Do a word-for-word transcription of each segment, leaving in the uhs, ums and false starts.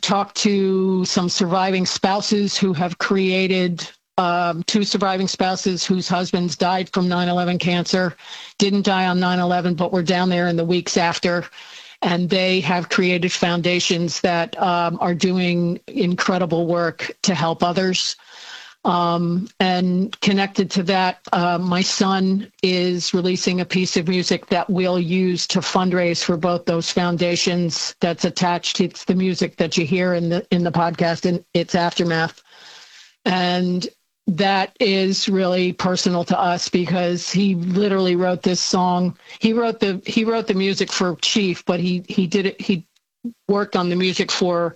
talked to some surviving spouses who have created um, two surviving spouses whose husbands died from nine eleven cancer, didn't die on nine eleven, but were down there in the weeks after. And they have created foundations that um, are doing incredible work to help others. Um, and connected to that, uh, my son is releasing a piece of music that we'll use to fundraise for both those foundations. That's attached. It's the music that you hear in the in the podcast, and it's Aftermath. And that is really personal to us because he literally wrote this song. He wrote the he wrote the music for Chief, but he he did it. He worked on the music for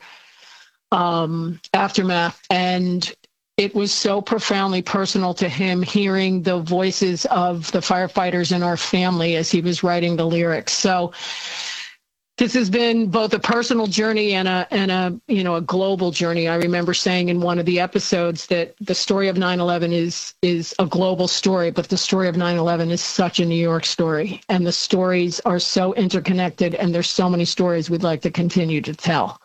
um, Aftermath, and it was so profoundly personal to him hearing the voices of the firefighters in our family as he was writing the lyrics. So this has been both a personal journey and a and a you know a global journey. I remember saying in one of the episodes that the story of nine eleven is is a global story, but the story of nine eleven is such a New York story, and the stories are so interconnected, and there's so many stories we'd like to continue to tell.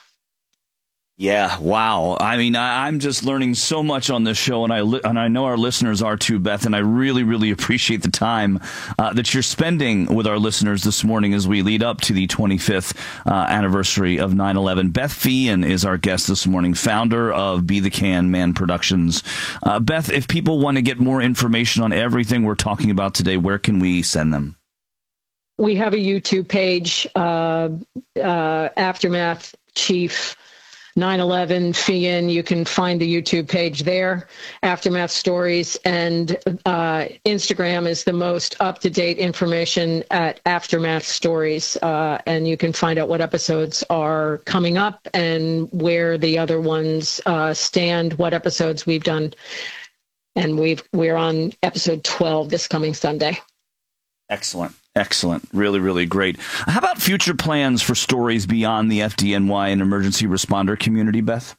Yeah, wow. I mean, I, I'm just learning so much on this show, and I li- and I know our listeners are too, Beth, and I really, really appreciate the time uh, that you're spending with our listeners this morning as we lead up to the twenty-fifth uh, anniversary of nine eleven. Beth Feehan is our guest this morning, founder of Be the Can Man Productions. Uh, Beth, if people want to get more information on everything we're talking about today, where can we send them? We have a YouTube page, uh, uh, Aftermath Chief nine eleven Feehan. You can find the YouTube page there, Aftermath Stories, and uh, Instagram is the most up-to-date information at Aftermath Stories, uh, and you can find out what episodes are coming up and where the other ones uh, stand, what episodes we've done, and we've we're on episode twelve this coming Sunday. Excellent. Excellent. Really, really great. How about future plans for stories beyond the F D N Y and emergency responder community, Beth?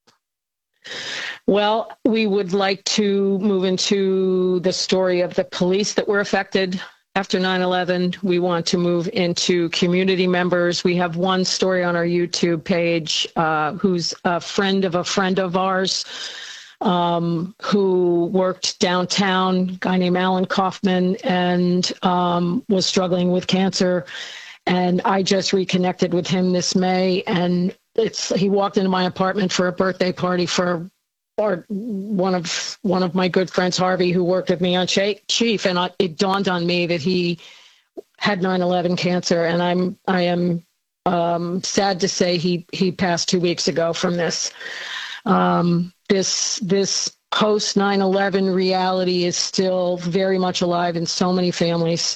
Well, we would like to move into the story of the police that were affected after nine eleven. We want to move into community members. We have one story on our YouTube page uh, who's a friend of a friend of ours, Um, who worked downtown, a guy named Alan Kaufman, and um, was struggling with cancer. And I just reconnected with him this May, and it's he walked into my apartment for a birthday party for our, one of one of my good friends, Harvey, who worked with me on Chief, and I, it dawned on me that he had nine eleven cancer, and I'm I am um, sad to say he he passed two weeks ago from this. Um, This this post nine eleven reality is still very much alive in so many families.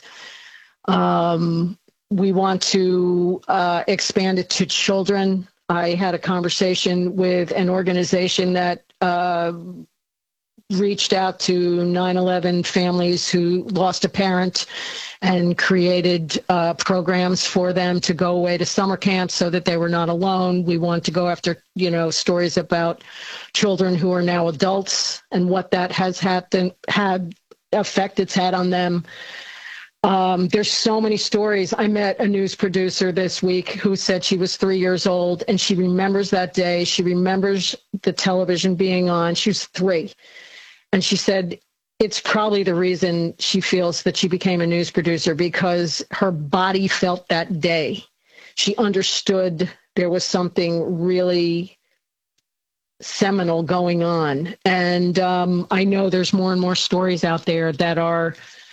Um, we want to uh, expand it to children. I had a conversation with an organization that uh, reached out to nine eleven families who lost a parent and created uh, programs for them to go away to summer camps so that they were not alone. We want to go after, you know, stories about children who are now adults and what that has had, to, had effect it's had on them. Um, there's so many stories. I met a news producer this week who said she was three years old and she remembers that day. She remembers the television being on. She was three. And she said, it's probably the reason she feels that she became a news producer, because her body felt that day. She understood there was something really seminal going on. And um, I know there's more and more stories out there that are,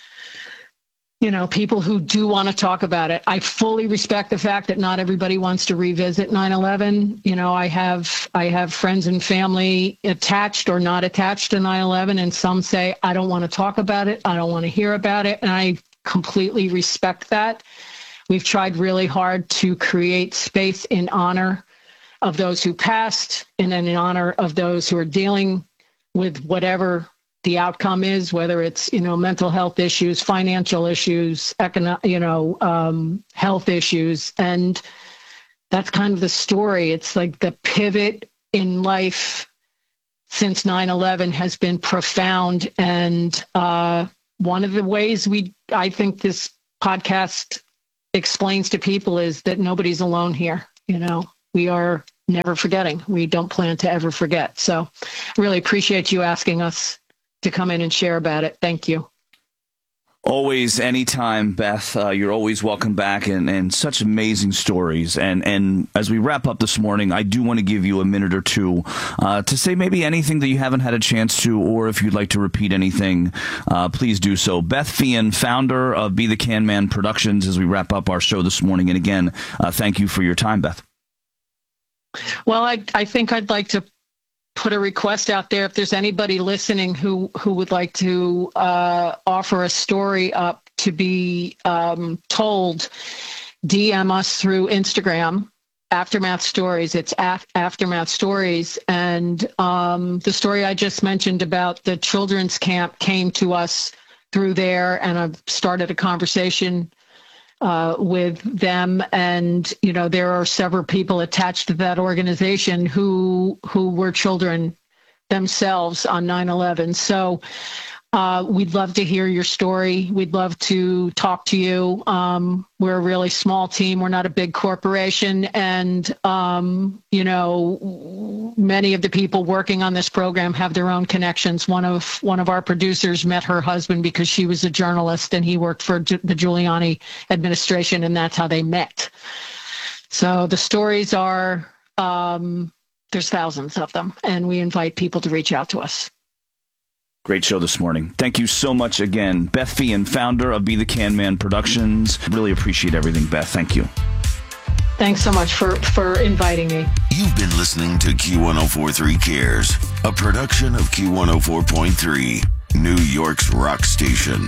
you know, people who do want to talk about it. I fully respect the fact that not everybody wants to revisit nine eleven. You know, I have I have friends and family attached or not attached to nine eleven, and some say, I don't want to talk about it. I don't want to hear about it. And I completely respect that. We've tried really hard to create space in honor of those who passed and in honor of those who are dealing with whatever the outcome is, whether it's, you know, mental health issues, financial issues, economic, you know, um, health issues. And that's kind of the story. It's like the pivot in life since nine eleven has been profound. And uh, one of the ways we, I think this podcast explains to people is that nobody's alone here. You know, we are, never forgetting. We don't plan to ever forget. So really appreciate you asking us to come in and share about it. Thank you. Always, anytime, Beth. Uh, you're always welcome back, and, and such amazing stories. And, and as we wrap up this morning, I do want to give you a minute or two uh, to say maybe anything that you haven't had a chance to, or if you'd like to repeat anything, uh, please do so. Beth Feehan, founder of Be the Can Man Productions, as we wrap up our show this morning. And again, uh, thank you for your time, Beth. Well, I, I think I'd like to put a request out there. If there's anybody listening who, who would like to uh, offer a story up to be um, told, D M us through Instagram, Aftermath Stories. It's af- Aftermath Stories. And um, the story I just mentioned about the children's camp came to us through there, and I've started a conversation Uh, with them, and you know there are several people attached to that organization who who were children themselves on nine eleven. So uh, we'd love to hear your story. We'd love to talk to you. Um, we're a really small team. We're not a big corporation, and um, you know many of the people working on this program have their own connections. One of one of our producers met her husband because she was a journalist and he worked for Ju- the Giuliani administration, and that's how they met. So the stories are, um, there's thousands of them, and we invite people to reach out to us. Great show this morning. Thank you so much again. Beth Feehan, founder of Be the Can Man Productions. Really appreciate everything, Beth. Thank you. Thanks so much for, for inviting me. You've been listening to Q one oh four point three Cares, a production of Q one oh four point three, New York's rock station.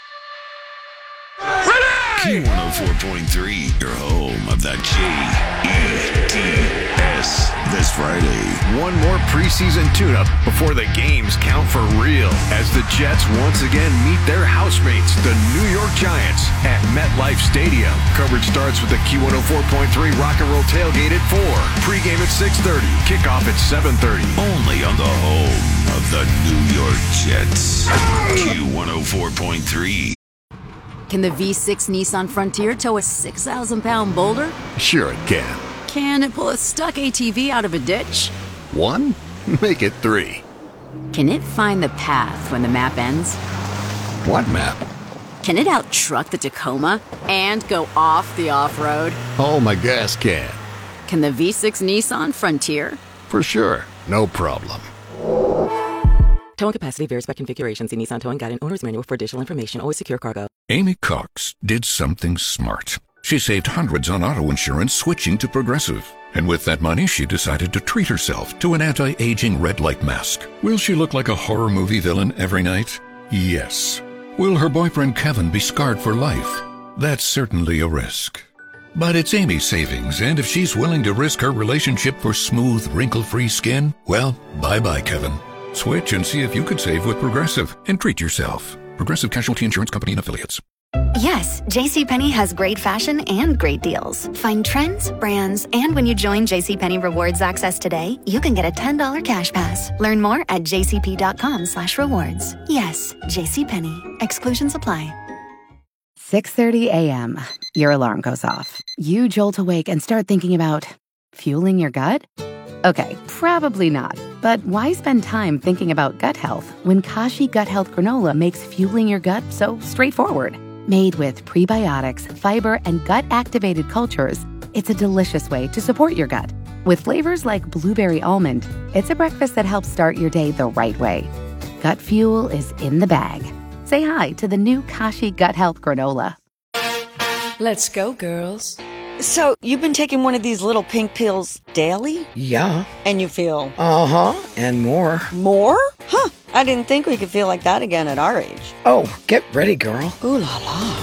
Q one oh four point three, your home of the J E T S. This Friday, one more preseason tune-up before the games count for real as the Jets once again meet their housemates, the New York Giants, at MetLife Stadium. Coverage starts with the Q one oh four point three Rock and Roll Tailgate at four. Pre-game at six thirty. Kickoff at seven thirty. Only on the home of the New York Jets. Q one oh four point three. Can the V six Nissan Frontier tow a six thousand pound boulder? Sure it can. Can it pull a stuck A T V out of a ditch? One? Make it three. Can it find the path when the map ends? What map? Can it out-truck the Tacoma and go off the off-road? Oh, my gas can. Can the V six Nissan Frontier? For sure. No problem. Towing capacity varies by configuration. See Nissan Towing Guide and Owner's Manual for additional information. Always secure cargo. Amy Cox did something smart. She saved hundreds on auto insurance switching to Progressive. And with that money, she decided to treat herself to an anti-aging red light mask. Will she look like a horror movie villain every night? Yes. Will her boyfriend Kevin be scarred for life? That's certainly a risk. But it's Amy's savings, and if she's willing to risk her relationship for smooth, wrinkle-free skin, well, bye-bye, Kevin. Switch and see if you could save with Progressive and treat yourself. Progressive Casualty Insurance Company and Affiliates. Yes, JCPenney has great fashion and great deals. Find trends, brands, and when you join JCPenney Rewards Access today, you can get a ten dollars cash pass. Learn more at jcp.com slash rewards. Yes, JCPenney. Exclusions apply. six thirty a.m. Your alarm goes off. You jolt awake and start thinking about fueling your gut? Okay, probably not. But why spend time thinking about gut health when Kashi Gut Health Granola makes fueling your gut so straightforward? Made with prebiotics, fiber, and gut-activated cultures, it's a delicious way to support your gut. With flavors like blueberry almond, it's a breakfast that helps start your day the right way. Gut fuel is in the bag. Say hi to the new Kashi Gut Health Granola. Let's go, girls. So, you've been taking one of these little pink pills daily? Yeah. And you feel? Uh-huh, and more. More? Huh, I didn't think we could feel like that again at our age. Oh, get ready, girl. Ooh la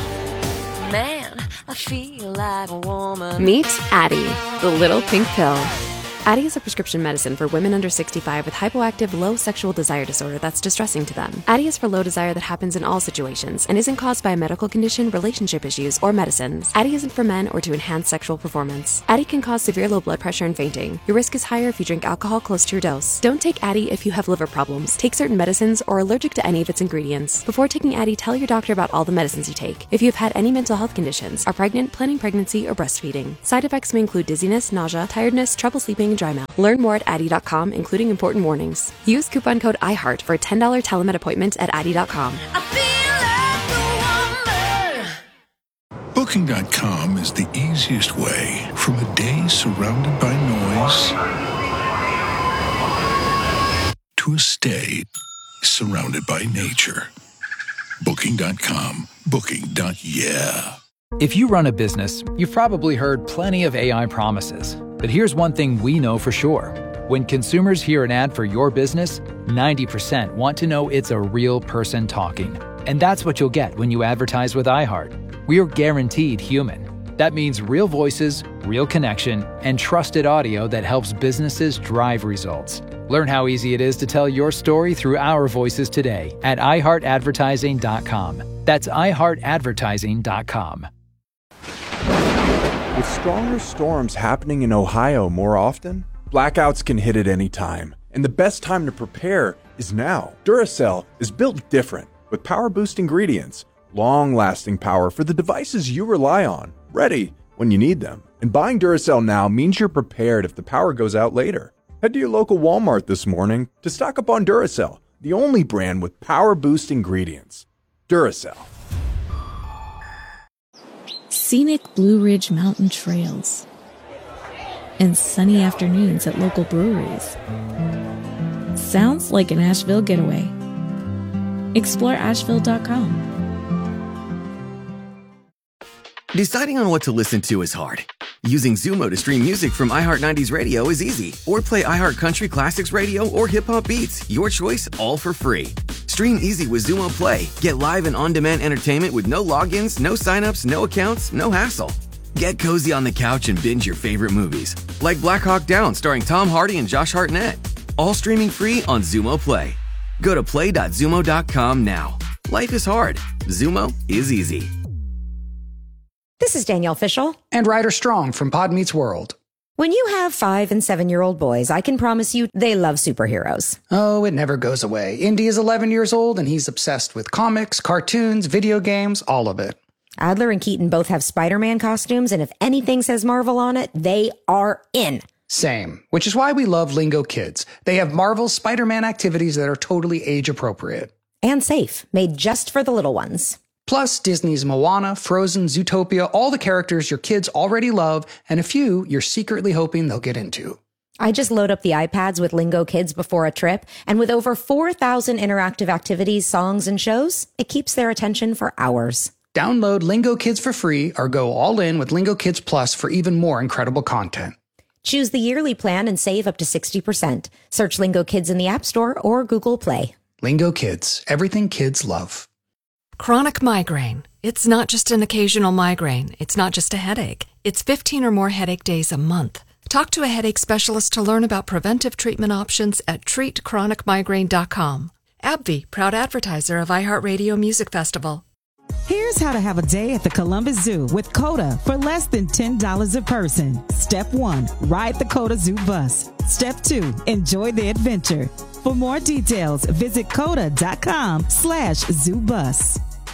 la. Man, I feel like a woman. Meet Addyi, the little pink pill. Addyi is a prescription medicine for women under sixty-five with hypoactive low sexual desire disorder that's distressing to them. Addyi is for low desire that happens in all situations and isn't caused by a medical condition, relationship issues, or medicines. Addyi isn't for men or to enhance sexual performance. Addyi can cause severe low blood pressure and fainting. Your risk is higher if you drink alcohol close to your dose. Don't take Addyi if you have liver problems, take certain medicines, or are allergic to any of its ingredients. Before taking Addyi, tell your doctor about all the medicines you take. If you have had any mental health conditions, are pregnant, planning pregnancy, or breastfeeding. Side effects may include dizziness, nausea, tiredness, trouble sleeping, dry mouth. Learn more at Addy dot com, including important warnings. Use coupon code IHEART for a ten dollars telemed appointment at Addy dot com. Booking dot com is the easiest way from a day surrounded by noise to a stay surrounded by nature. Booking dot com. Booking. Yeah. If you run a business, you've probably heard plenty of A I promises. But here's one thing we know for sure. When consumers hear an ad for your business, ninety percent want to know it's a real person talking. And that's what you'll get when you advertise with iHeart. We're guaranteed human. That means real voices, real connection, and trusted audio that helps businesses drive results. Learn how easy it is to tell your story through our voices today at i heart advertising dot com. That's i heart advertising dot com. With stronger storms happening in Ohio more often, blackouts can hit at any time. And the best time to prepare is now. Duracell is built different with power boost ingredients, long-lasting power for the devices you rely on, ready when you need them. And buying Duracell now means you're prepared if the power goes out later. Head to your local Walmart this morning to stock up on Duracell, the only brand with power boost ingredients. Duracell. Scenic Blue Ridge Mountain trails and sunny afternoons at local breweries. Sounds like an Asheville getaway. Explore asheville dot com. Deciding on what to listen to is hard. Using Zumo to stream music from iHeart nineties Radio is easy. Or play iHeart Country Classics Radio or Hip Hop Beats. Your choice, all for free. Stream easy with Zumo Play. Get live and on-demand entertainment with no logins, no signups, no accounts, no hassle. Get cozy on the couch and binge your favorite movies. Like Black Hawk Down starring Tom Hardy and Josh Hartnett. All streaming free on Zumo Play. Go to play dot zumo dot com now. Life is hard. Zumo is easy. This is Danielle Fishel. And Ryder Strong from Pod Meets World. When you have five and seven-year-old boys, I can promise you they love superheroes. Oh, it never goes away. Indy is eleven years old, and he's obsessed with comics, cartoons, video games, all of it. Adler and Keaton both have Spider-Man costumes, and if anything says Marvel on it, they are in. Same, which is why we love Lingo Kids. They have Marvel's Spider-Man activities that are totally age-appropriate. And safe, made just for the little ones. Plus, Disney's Moana, Frozen, Zootopia, all the characters your kids already love, and a few you're secretly hoping they'll get into. I just load up the iPads with Lingo Kids before a trip, and with over four thousand interactive activities, songs, and shows, it keeps their attention for hours. Download Lingo Kids for free or go all in with Lingo Kids Plus for even more incredible content. Choose the yearly plan and save up to sixty percent. Search Lingo Kids in the App Store or Google Play. Lingo Kids, everything kids love. Chronic migraine. It's not just an occasional migraine. It's not just a headache. It's fifteen or more headache days a month. Talk to a headache specialist to learn about preventive treatment options at treat chronic migraine dot com. AbbVie, proud advertiser of iHeartRadio Music Festival. Here's how to have a day at the Columbus Zoo with CODA for less than ten dollars a person. Step one, ride the CODA Zoo bus. Step two, enjoy the adventure. For more details, visit coda dot com slash zoo bus.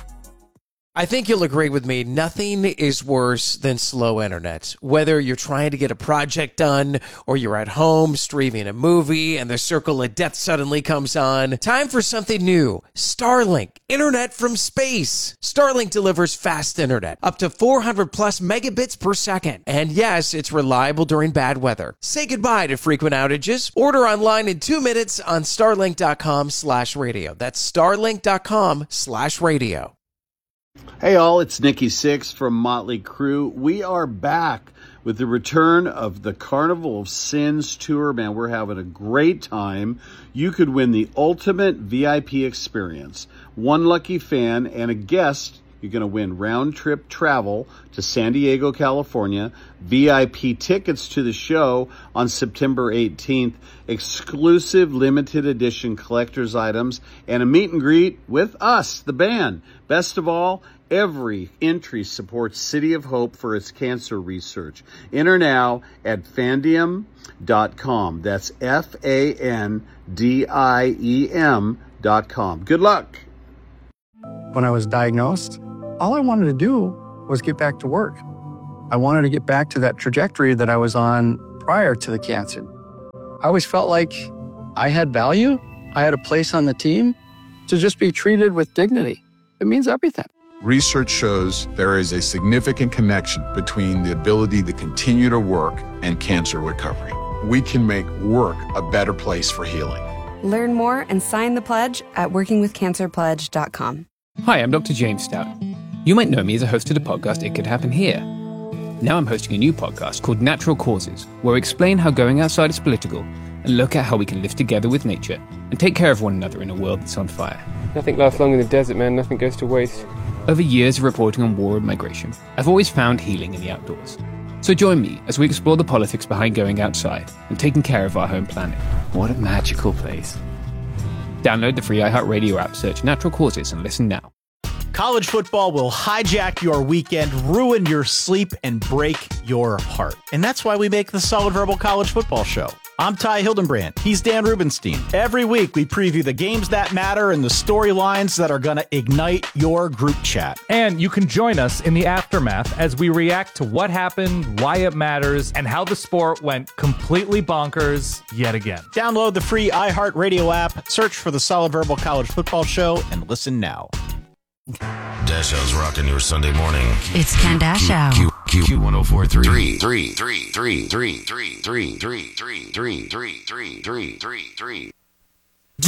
I think you'll agree with me, nothing is worse than slow internet. Whether you're trying to get a project done or you're at home streaming a movie and the circle of death suddenly comes on, time for something new. Starlink, internet from space. Starlink delivers fast internet, up to four hundred plus megabits per second. And yes, it's reliable during bad weather. Say goodbye to frequent outages. Order online in two minutes on starlink dot com slash radio. That's starlink dot com slash radio. Hey all, it's Nikki Sixx from Motley Crue. We are back with the return of the Carnival of Sins tour. Man, we're having a great time. You could win the ultimate V I P experience. One lucky fan and a guest. You're going to win round-trip travel to San Diego, California, V I P tickets to the show on September eighteenth, exclusive limited edition collector's items, and a meet and greet with us, the band. Best of all, every entry supports City of Hope for its cancer research. Enter now at fandium dot com. That's F A N D I E M dot com. Good luck. When I was diagnosed, all I wanted to do was get back to work. I wanted to get back to that trajectory that I was on prior to the cancer. I always felt like I had value. I had a place on the team. To just be treated with dignity, it means everything. Research shows there is a significant connection between the ability to continue to work and cancer recovery. We can make work a better place for healing. Learn more and sign the pledge at working with cancer pledge dot com. Hi, I'm Doctor James Stout. You might know me as a host of the podcast It Could Happen Here. Now I'm hosting a new podcast called Natural Causes, where we explain how going outside is political and look at how we can live together with nature and take care of one another in a world that's on fire. Nothing lasts long in the desert, man. Nothing goes to waste. Over years of reporting on war and migration, I've always found healing in the outdoors. So join me as we explore the politics behind going outside and taking care of our home planet. What a magical place. Download the free iHeartRadio app, search Natural Causes, and listen now. College football will hijack your weekend, ruin your sleep, and break your heart. And that's why we make the Solid Verbal College Football Show. I'm Ty Hildenbrand. He's Dan Rubenstein. Every week, we preview the games that matter and the storylines that are going to ignite your group chat. And you can join us in the aftermath as we react to what happened, why it matters, and how the sport went completely bonkers yet again. Download the free iHeartRadio app, search for the Solid Verbal College Football Show, and listen now. Dashow's rocking your Sunday morning. It's Ken Dashow. Q Q Q one oh four three three three three three three three three three three three three three three.